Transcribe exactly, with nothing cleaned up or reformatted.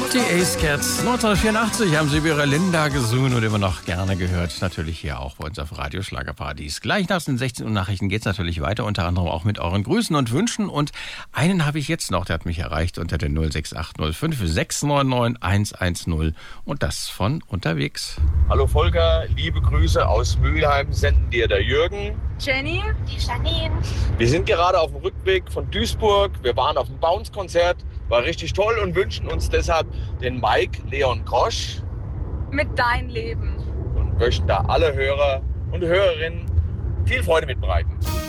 Die Ace Cats. neunzehnhundertvierundachtzig haben sie über ihre Linda gesungen und immer noch gerne gehört. Natürlich hier auch bei uns auf Radio Schlagerpartys. Gleich nach den sechzehn Uhr Nachrichten geht's natürlich weiter, unter anderem auch mit euren Grüßen und Wünschen. Und einen habe ich jetzt noch, der hat mich erreicht unter der null sechs acht null fünf sechs neun neun eins eins null und das von unterwegs. Hallo Volker, liebe Grüße aus Mülheim senden dir der Jürgen. Jenny, die Janine. Wir sind gerade auf dem Rückweg von Duisburg. Wir waren auf dem Bounce-Konzert. War richtig toll und wünschen uns deshalb den Mike Leon Grosch. Mit Dein Leben. Und möchten da alle Hörer und Hörerinnen viel Freude mitbereiten.